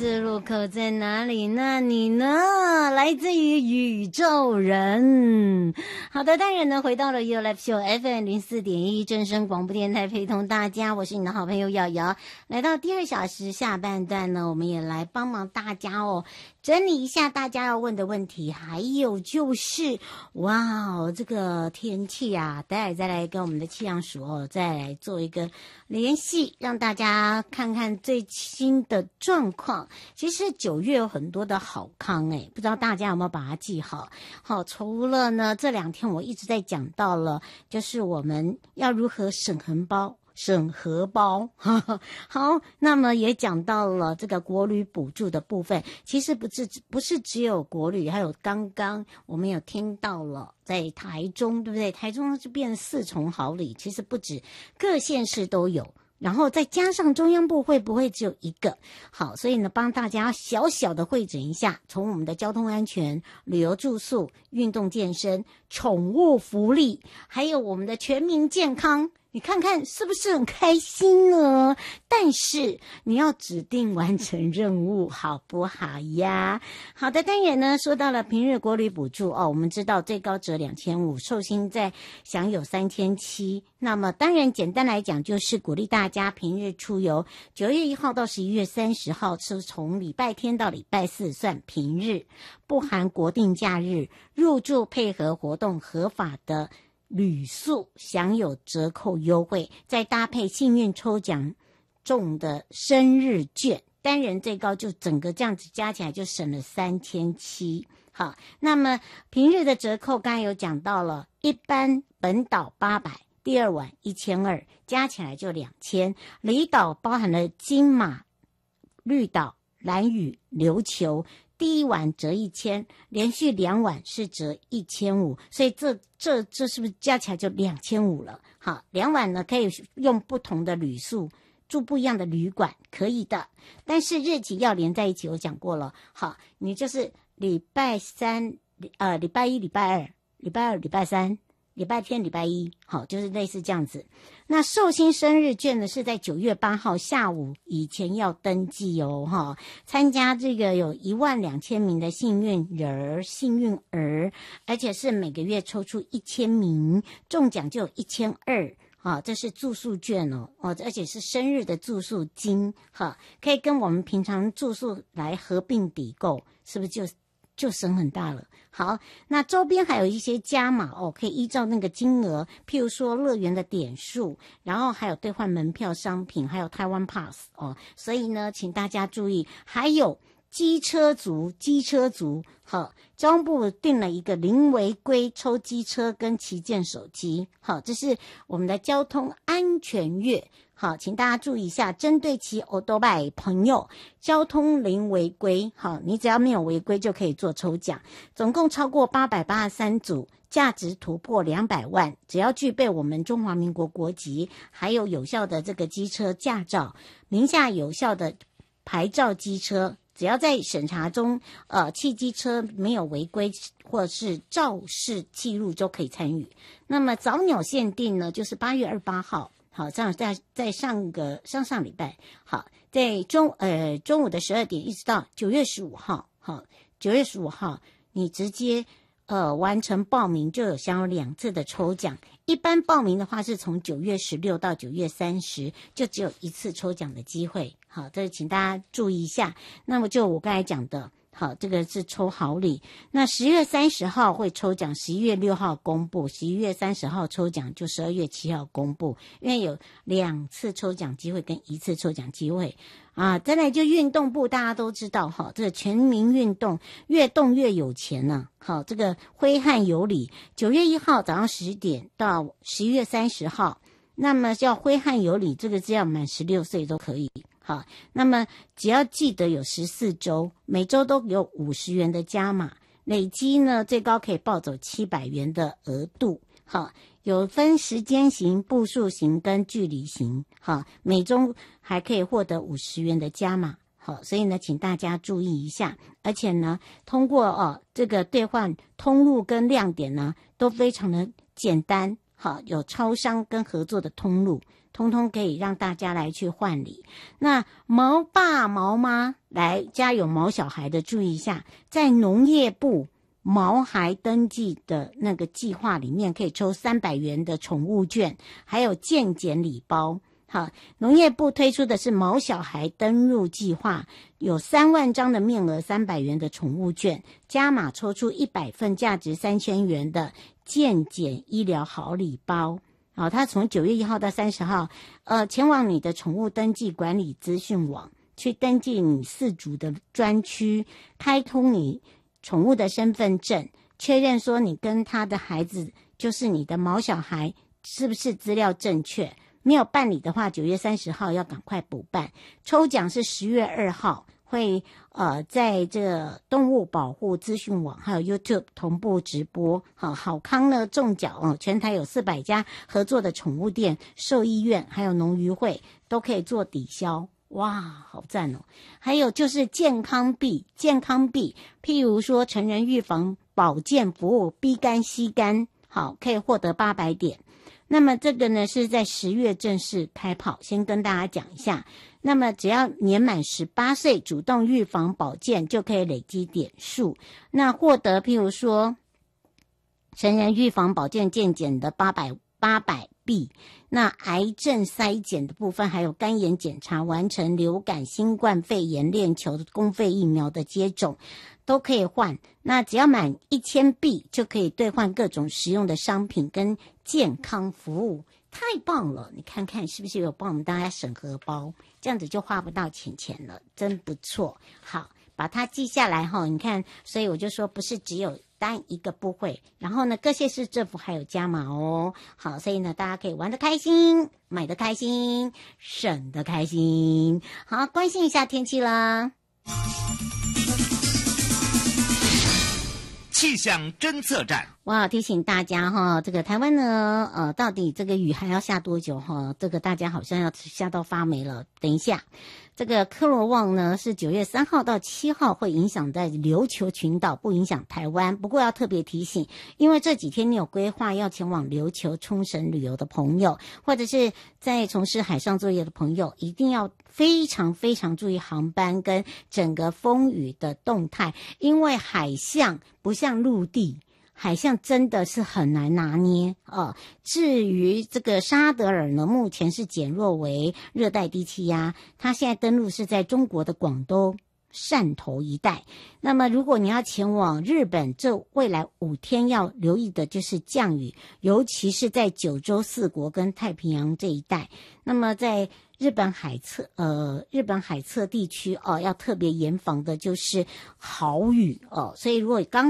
字路口在哪里？那你呢？来自于宇宙人。好的，当然呢，回到了 You Live Show FM 04.1正声广播电台，陪同大家，我是你的好朋友瑶瑶。来到第2小时下半段呢，我们也来帮忙大家哦，整理一下大家要问的问题，还有就是哇哦，这个天气啊，待会再来跟我们的气象署哦，再来做一个联系，让大家看看最新的状况。其实9月有很多的好康不知道大家有没有把它记好。好，除了呢这2天我一直在讲到了，就是我们要如何省荷包好，那么也讲到了这个国旅补助的部分。其实不是只有国旅，还有刚刚我们有听到了在台中，对不对？台中是变4重好礼，其实不止，各县市都有，然后再加上中央部会不会只有一个？好，所以呢帮大家小小的汇整一下，从我们的交通安全、旅游住宿、运动健身、宠物福利，还有我们的全民健康，你看看是不是很开心呢？但是你要指定完成任务，好不好呀？好的，当然呢，说到了平日国旅补助哦，我们知道最高折2500，寿星在享有3700。那么当然简单来讲，就是鼓励大家平日出游，9月1号到11月30号是从礼拜天到礼拜四算平日，不含国定假日，入住配合活动合法的旅宿享有折扣优惠，再搭配幸运抽奖中的生日券，单人最高就整个这样子加起来就省了3700。好，那么平日的折扣刚才有讲到了，一般本岛800，第2晚1200，加起来就2000。离岛包含了金马、绿岛、兰屿、琉球，第1晚折1000，连续2晚是折1500，所以这是不是加起来就2500了？好，2晚呢可以用不同的旅宿住不一样的旅馆，可以的，但是日期要连在一起，我讲过了。好，你就是礼拜3、礼拜1、礼拜2、礼拜2、礼拜3。礼拜天、礼拜1，好，就是类似这样子。那寿星生日券呢，是在9月8号下午以前要登记哦，哈。参加这个有12000名的幸运儿，而且是每个月抽出1000名，中奖就有1200。好，这是住宿券哦，而且是生日的住宿金，哈，可以跟我们平常住宿来合并抵购，是不是就省很大了？好，那周边还有一些加码哦，可以依照那个金额，譬如说乐园的点数，然后还有兑换门票商品，还有台湾 Pass 哦，所以呢，请大家注意，还有机车族，好，交通部定了一个零违规抽机车跟旗舰手机，好，这是我们的交通安全月。好，请大家注意一下，针对骑欧多拜朋友，交通零违规，好，你只要没有违规就可以做抽奖，总共超过883组，价值突破200万，只要具备我们中华民国国籍，还有有效的这个机车驾照，名下有效的牌照机车，只要在审查中，汽机车没有违规或是肇事记录就可以参与。那么早鸟限定呢，就是8月28号。好，这样在上礼拜，好，在中午的12点一直到9月15号，好，9月15号你直接完成报名就有享有2次的抽奖。一般报名的话是从9月16到9月30，就只有1次抽奖的机会。好，这请大家注意一下。那么就我刚才讲的。好，这个是抽好礼。那10月30号会抽奖，11月6号公布，11月30号抽奖就12月7号公布，因为有2次抽奖机会跟1次抽奖机会啊。再来就运动部，大家都知道哈，这个全民运动，越动越有钱呢。好，这个挥汗有礼，9月1号早上10点到11月30号，那么叫挥汗有礼，这个只要满16岁都可以。好，那么只要记得有14周，每周都有50元的加码，累积呢最高可以抱走700元的额度。好，有分时间型、步数型跟距离型。好，每周还可以获得50元的加码。好，所以呢，请大家注意一下，而且呢，通过这个兑换通路跟亮点呢，都非常的简单。好，有超商跟合作的通路。 通通可以让大家来去换理。那毛爸毛妈来家有毛小孩的注意一下，在农业部毛孩登记的那个计划里面可以抽300元的宠物券，还有健检礼包。好，农业部推出的是毛小孩登入计划，有3万张的面额300元的宠物券，加码抽出100份价值3000元的健检医疗好礼包。好，它从9月1号到30号，前往你的宠物登记管理资讯网去登记你饲主的专区，开通你宠物的身份证，确认说你跟他的孩子就是你的毛小孩是不是资料正确。没有办理的话，9月30号要赶快补办。抽奖是10月2号，会在这个动物保护资讯网还有 YouTube 同步直播。好康呢中奖全台有400家合作的宠物店、兽医院还有农渔会都可以做抵消。哇，好赞哦！还有就是健康币，譬如说成人预防保健服务 B 肝 C 肝，好，可以获得800点。那么这个呢是在10月正式开跑，先跟大家讲一下。那么只要年满18岁，主动预防保健就可以累积点数，那获得譬如说成人预防保健健检的800币，那癌症筛检的部分还有肝炎检查完成，流感、新冠肺炎、链球的公费疫苗的接种都可以换。那只要满1000币就可以兑换各种实用的商品跟健康服务，太棒了！你看看是不是有帮我们大家省荷包，这样子就花不到钱了，真不错。好，把它记下来哈。你看，所以我就说不是只有单一个部会，然后呢，各县市政府还有加码哦。好，所以呢，大家可以玩得开心，买得开心，省得开心。好，关心一下天气啦。 气象侦测站， 哇，提醒大家哈，这个台湾呢，到底这个雨还要下多久哈？这个大家好像要下到发霉了。等一下，这个科罗旺呢是9月3号到7号会影响在琉球群岛，不影响台湾。不过要特别提醒，因为这几天你有规划要前往琉球、冲绳旅游的朋友，或者是在从事海上作业的朋友，一定要非常非常注意航班跟整个风雨的动态，因为海象不像陆地。海象真的是很难拿捏至于这个沙德尔呢，目前是减弱为热带低气压，它现在登陆是在中国的广东汕头一带。那么如果你要前往日本，这未来5天要留意的就是降雨，尤其是在九州4国跟太平洋这一带。那么在日本海侧地区要特别严防的就是豪雨所以如果刚